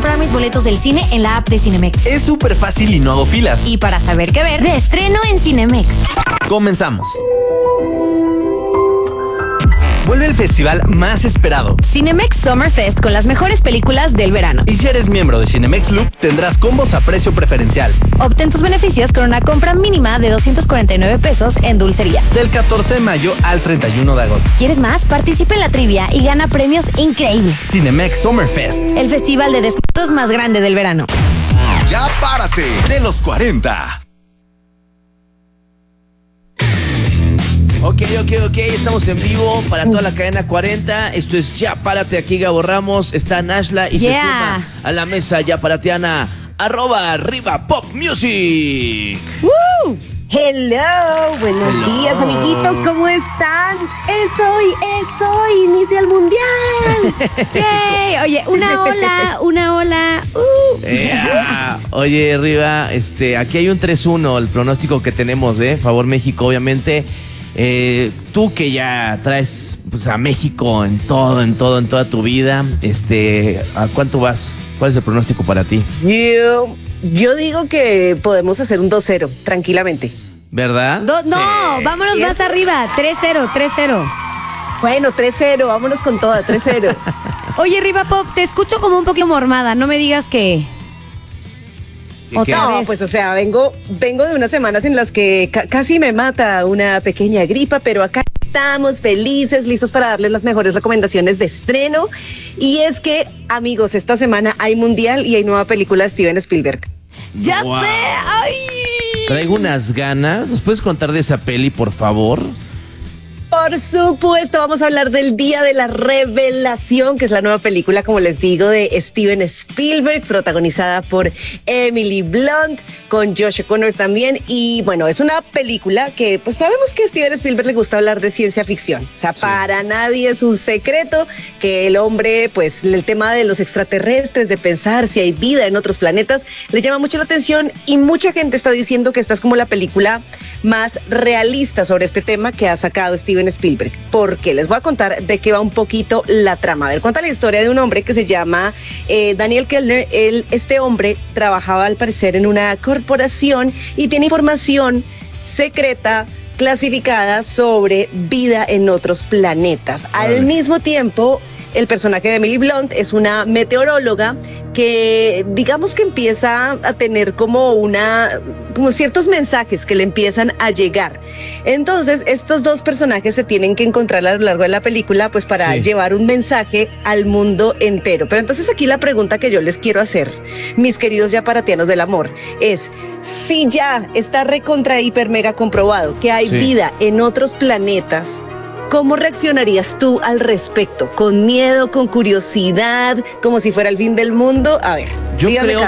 comprar mis boletos del cine en la app de Cinemex. Es súper fácil y no hago filas. Y para saber qué ver, de estreno en Cinemex. Comenzamos. Vuelve el festival más esperado. Cinemex Summer Fest con las mejores películas del verano. Y si eres miembro de Cinemex Loop, tendrás combos a precio preferencial. Obtén tus beneficios con una compra mínima de 249 pesos en dulcería. Del 14 de mayo al 31 de agosto. ¿Quieres más? Participa en la trivia y gana premios increíbles. Cinemex Summer Fest. El festival de descuentos más grande del verano. Ya párate de los 40. Ok, estamos en vivo para toda la cadena 40. Esto es Ya Párate, aquí Gabo Ramos, está Nashla y se suma a la mesa Ya Parateana, @arriba Pop Music. Hello, buenos días amiguitos, ¿cómo están? Es hoy, inicia el mundial. Yay. Oye, una ola. Oye, Riva, aquí hay un 3-1, el pronóstico que tenemos, favor México, obviamente. Tú que ya traes pues, a México en toda tu vida, ¿a cuánto vas? ¿Cuál es el pronóstico para ti? Yo digo que podemos hacer un 2-0, tranquilamente. ¿Verdad? No, sí. Vámonos más arriba, 3-0. Bueno, 3-0, vámonos con toda, 3-0. Oye, Riva Pop, te escucho como un poquito mormada, no me digas que... No, pues o sea, vengo de unas semanas en las que casi me mata una pequeña gripa, pero acá estamos felices, listos para darles las mejores recomendaciones de estreno. Y es que, amigos, esta semana hay mundial y hay nueva película de Steven Spielberg. ¡Ya sé! ¡Ay! Traigo unas ganas. ¿Nos puedes contar de esa peli, por favor? Por supuesto, vamos a hablar del Día de la Revelación, que es la nueva película, como les digo, de Steven Spielberg, protagonizada por Emily Blunt, con Josh O'Connor también. Y bueno, es una película que pues sabemos que a Steven Spielberg le gusta hablar de ciencia ficción. O sea, sí. Para nadie es un secreto que el hombre, pues el tema de los extraterrestres, de pensar si hay vida en otros planetas, le llama mucho la atención y mucha gente está diciendo que esta es como la película más realista sobre este tema que ha sacado Steven Spielberg, porque les voy a contar de qué va un poquito la trama. A ver, cuenta la historia de un hombre que se llama Daniel Kellner. Este hombre trabajaba al parecer en una corporación y tiene información secreta clasificada sobre vida en otros planetas. Al mismo tiempo, el personaje de Emily Blunt es una meteoróloga que digamos que empieza a tener como ciertos mensajes que le empiezan a llegar. Entonces, estos dos personajes se tienen que encontrar a lo largo de la película pues para llevar un mensaje al mundo entero. Pero entonces aquí la pregunta que yo les quiero hacer, mis queridos yaparatianos del amor, es si ya está recontra hiper mega comprobado que hay vida en otros planetas, ¿cómo reaccionarías tú al respecto? ¿Con miedo, con curiosidad, como si fuera el fin del mundo? A ver, yo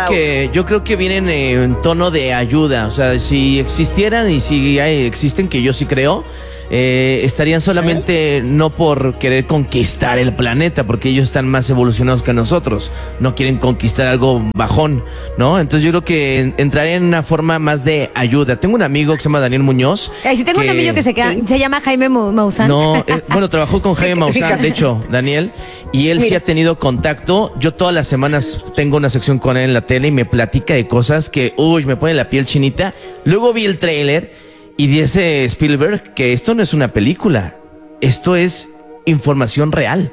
creo que vienen en tono de ayuda. O sea, si existieran y si existen, que yo sí creo, estarían solamente no por querer conquistar el planeta, porque ellos están más evolucionados que nosotros, no quieren conquistar algo bajón, ¿no? Entonces yo creo que entraría en una forma más de ayuda. Tengo un amigo que se llama Daniel Muñoz. Sí, tengo un amigo que se llama Jaime Maussan. No, bueno, trabajó con Jaime Maussan, de hecho, Daniel, y él sí ha tenido contacto. Yo todas las semanas tengo una sección con él en la tele y me platica de cosas que, me pone la piel chinita. Luego vi el tráiler y dice Spielberg que esto no es una película, esto es información real.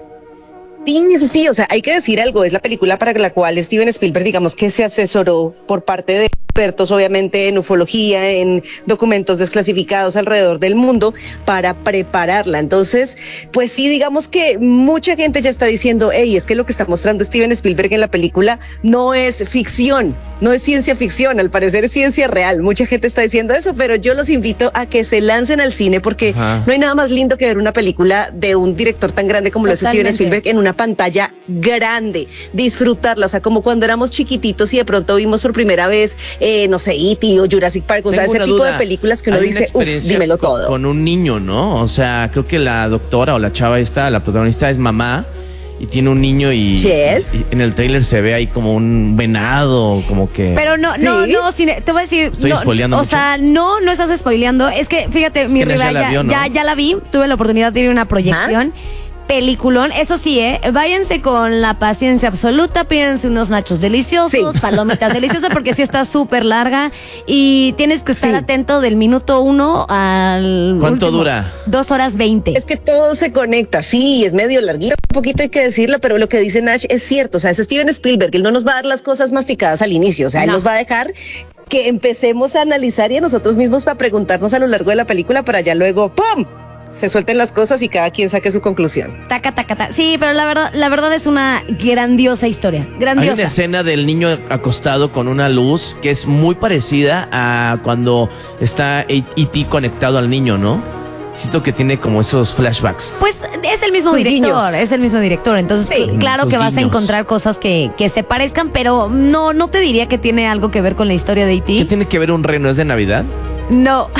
Sí, o sea, hay que decir algo, es la película para la cual Steven Spielberg, digamos que se asesoró por parte de expertos, obviamente, en ufología, en documentos desclasificados alrededor del mundo para prepararla. Entonces, pues sí, digamos que mucha gente ya está diciendo, es que lo que está mostrando Steven Spielberg en la película no es ficción, no es ciencia ficción, al parecer es ciencia real. Mucha gente está diciendo eso, pero yo los invito a que se lancen al cine porque no hay nada más lindo que ver una película de un director tan grande como lo es Steven Spielberg en una pantalla grande, disfrutarla, o sea, como cuando éramos chiquititos y de pronto vimos por primera vez, no sé, E.T. o Jurassic Park, o sea, ese tipo de películas que uno dice, dímelo todo. Con un niño, ¿no? O sea, creo que la doctora o la chava esta, la protagonista es mamá y tiene un niño y en el tráiler se ve ahí como un venado, como que... Pero no, te voy a decir... Estoy spoileando mucho. O sea, no estás spoileando. Es que, fíjate, mi Riva, ya la vi, tuve la oportunidad de ir a una proyección. peliculón. Eso sí, váyanse con la paciencia absoluta, pídense unos nachos deliciosos, palomitas deliciosas, porque sí está súper larga y tienes que estar atento del minuto 1 al ¿Cuánto último. dura? 2 horas 20. Es que todo se conecta, sí, es medio larguito, un poquito hay que decirlo, pero lo que dice Nash es cierto, o sea, es Steven Spielberg, él no nos va a dar las cosas masticadas al inicio, o sea, él nos va a dejar que empecemos a analizar y a nosotros mismos para preguntarnos a lo largo de la película para ya luego, ¡pum!, se suelten las cosas y cada quien saque su conclusión. Taca, taca, taca. Sí, pero la verdad es una grandiosa historia. Grandiosa. Hay una escena del niño acostado con una luz que es muy parecida a cuando está E.T. conectado al niño, ¿no? Siento que tiene como esos flashbacks. Pues es el mismo director, entonces claro que vas a encontrar cosas que se parezcan, pero no te diría que tiene algo que ver con la historia de E.T. ¿Qué tiene que ver un reno? ¿Es de Navidad? No.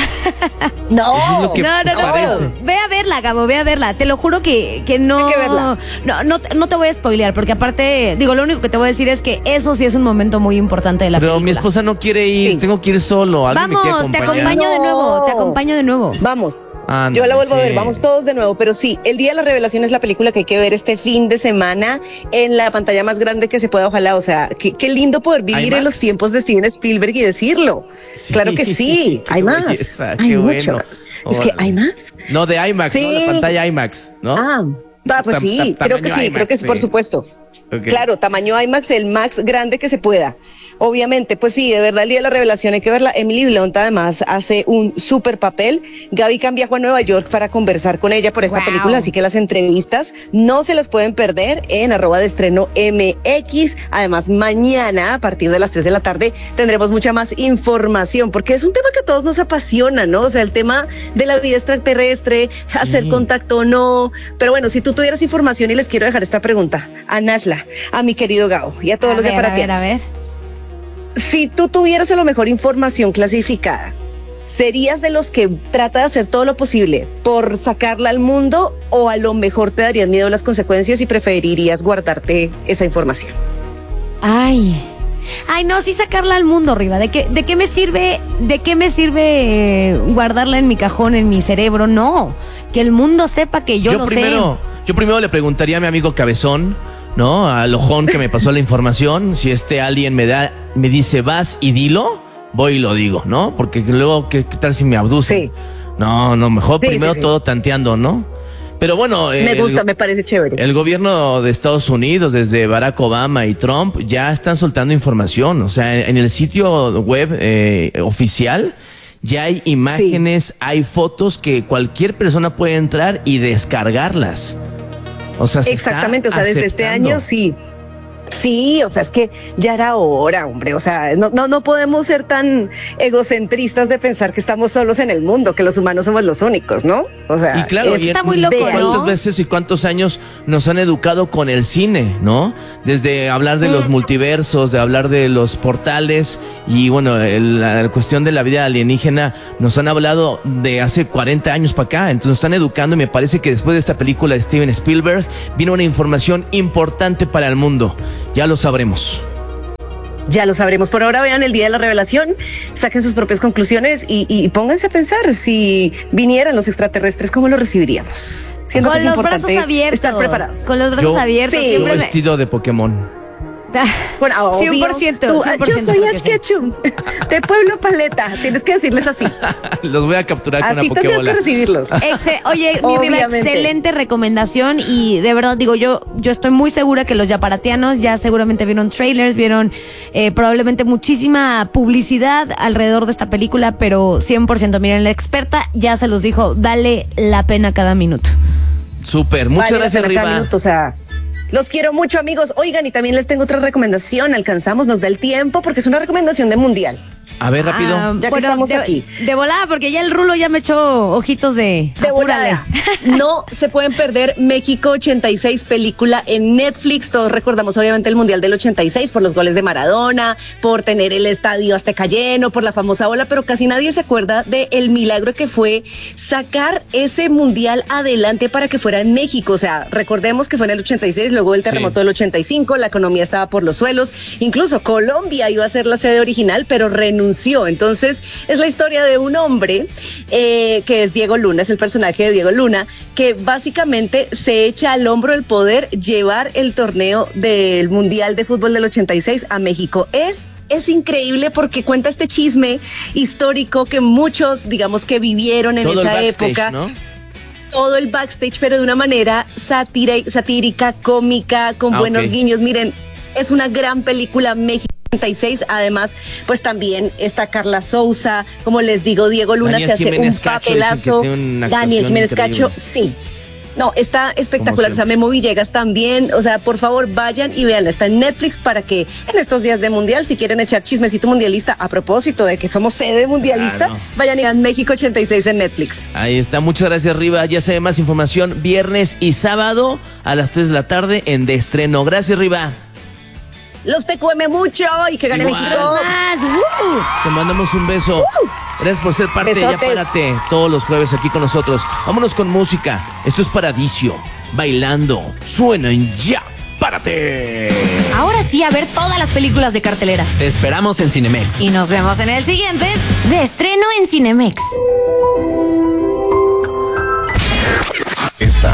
No. Eso es lo que parece. Ve a verla, Gabo, ve a verla. Te lo juro que no. Hay que verla. No te voy a spoilear, porque aparte, digo, lo único que te voy a decir es que eso sí es un momento muy importante de la película. Pero mi esposa no quiere ir, tengo que ir solo. ¿Alguien me quiere Vamos, te acompañar? acompaño de nuevo. Vamos. Ándale, Yo la vuelvo a ver, sí. vamos todos de nuevo, pero sí, El Día de la Revelación es la película que hay que ver este fin de semana en la pantalla más grande que se pueda, ojalá, o sea, qué lindo poder vivir ¿IMAX? en los tiempos de Steven Spielberg y decirlo. Sí, Claro que sí, qué hay más, belleza, hay qué mucho bueno. más. Es que Órale. hay más. No, de IMAX, Sí. ¿no? La pantalla IMAX, ¿no? Pues sí, creo que sí, tamaño creo que IMAX, por sí. supuesto. Ok. Claro, tamaño IMAX, el max grande que se pueda. Obviamente, pues sí, de verdad, El Día de la Revelación hay que verla. Emily Blunt además hace un súper papel. Gaby Can viajó a Nueva York para conversar con ella por esta película, así que las entrevistas no se las pueden perder en @deestreno_MX. Además, mañana a partir de las 3 de la tarde tendremos mucha más información, porque es un tema que a todos nos apasiona, ¿no? O sea, el tema de la vida extraterrestre, hacer contacto o no. Pero bueno, si tú tuvieras información, y les quiero dejar esta pregunta a Nashla, a mi querido Gabo y a todos los yaparatianos. A ver. Si tú tuvieras a lo mejor información clasificada, ¿serías de los que trata de hacer todo lo posible por sacarla al mundo o a lo mejor te darían miedo las consecuencias y preferirías guardarte esa información? Ay, no, sí sacarla al mundo, Riva. ¿De qué me sirve guardarla en mi cajón, en mi cerebro? No, que el mundo sepa que yo lo sé. Yo primero le preguntaría a mi amigo Cabezón, ¿no? Al ojón que me pasó la información, si alguien me dice vas y dilo, voy y lo digo, ¿no? Porque luego, ¿qué tal si me abducen? Sí. No, mejor Sí, primero sí. todo tanteando, ¿no? Pero bueno, Me gusta, me parece chévere. el gobierno de Estados Unidos, desde Barack Obama y Trump, ya están soltando información. O sea, en el sitio web oficial ya hay imágenes, hay fotos que cualquier persona puede entrar y descargarlas. O sea, Exactamente, o sea, desde este año sí. Sí, o sea, es que ya era hora, hombre, o sea, no podemos ser tan egocentristas de pensar que estamos solos en el mundo, que los humanos somos los únicos, ¿no? O sea, Y claro, está muy loco, de ahí. ¿no? ¿Cuántas veces y cuántos años nos han educado con el cine, no? Desde hablar de los multiversos, de hablar de los portales y bueno, la cuestión de la vida alienígena nos han hablado de hace 40 años para acá, entonces nos están educando y me parece que después de esta película de Steven Spielberg viene una información importante para el mundo. Ya lo sabremos. Ya lo sabremos. Por ahora vean El Día de la Revelación, saquen sus propias conclusiones y pónganse a pensar si vinieran los extraterrestres, ¿cómo lo recibiríamos? Siento que Con es los importante brazos abiertos. estar preparados. Con los brazos abiertos. Sí. Yo Siempre me- vestido de Pokémon. Bueno, obvio, 100%, tú, 100%, yo soy porque Ash Ketchum, de Pueblo Paleta, tienes que decirles así. Los voy a capturar con Así una tendrías que Pokébola. recibirlos. Oye, mi Riva, Obviamente. excelente recomendación y de verdad digo, yo estoy muy segura que los yaparatianos ya seguramente vieron trailers, vieron probablemente muchísima publicidad alrededor de esta película, pero 100%, miren, la experta ya se los dijo, vale la pena cada minuto. Súper, muchas Vale la gracias, pena cada Riva. minuto, o sea, los quiero mucho, amigos. Oigan, y también les tengo otra recomendación. Alcanzamos, nos da el tiempo porque es una recomendación de Mundial. A ver, rápido. Ya que estamos aquí. De volada, porque ya el Rulo ya me echó ojitos de... De apúrale. volada. No se pueden perder México 86, película en Netflix. Todos recordamos obviamente el Mundial del 86 por los goles de Maradona, por tener el estadio Azteca lleno, por la famosa ola, pero casi nadie se acuerda de el milagro que fue sacar ese Mundial adelante para que fuera en México. O sea, recordemos que fue en el 86, luego el terremoto del 85, la economía estaba por los suelos. Incluso Colombia iba a ser la sede original, pero renunció renunció. Entonces, es la historia de un hombre que es Diego Luna, es el personaje de Diego Luna, que básicamente se echa al hombro el poder llevar el torneo del Mundial de Fútbol del 86 a México. Es increíble porque cuenta este chisme histórico que muchos, digamos, que vivieron en todo esa el backstage, época. ¿no? Todo el backstage, pero de una manera satírica, cómica, con buenos ok. guiños. Miren, es una gran película, México 86. Además, pues también está Carla Souza, como les digo, Diego Luna Daniel se hace Jiménez un Cacho, papelazo. dicen que tiene una Daniel actuación Jiménez increíble. Cacho, sí. No, está espectacular. Como O sea, Memo Villegas también. O sea, por favor, vayan y véanla. Está en Netflix para que en estos días de mundial, si quieren echar chismecito mundialista, a propósito de que somos sede mundialista, Claro. vayan y vean México 86 en Netflix. Ahí está, muchas gracias, Riva. Ya sabe más información viernes y sábado a las 3 de la tarde en De Estreno. Gracias, Riva. Los te cueme mucho y que gane Igual. México. Más, Te mandamos un beso. Gracias por ser parte de Ya Besotes. Párate todos los jueves aquí con nosotros. Vámonos con música. Esto es Paradiso. Bailando. Suena en Ya Párate. Ahora sí, a ver todas las películas de cartelera. Te esperamos en Cinemex. Y nos vemos en el siguiente de estreno en Cinemex.